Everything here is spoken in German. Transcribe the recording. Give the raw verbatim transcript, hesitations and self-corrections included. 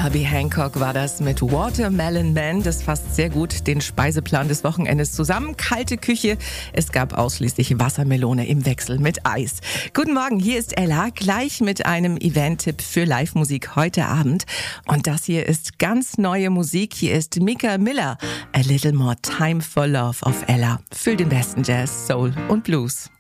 Herbie Hancock war das mit Watermelon Man. Das fasst sehr gut den Speiseplan des Wochenendes zusammen. Kalte Küche. Es gab ausschließlich Wassermelone im Wechsel mit Eis. Guten Morgen, hier ist Ella, gleich mit einem Event-Tipp für Live-Musik heute Abend. Und das hier ist ganz neue Musik. Hier ist Mika Miller. A Little More Time for Love auf Ella. Für den besten Jazz, Soul und Blues.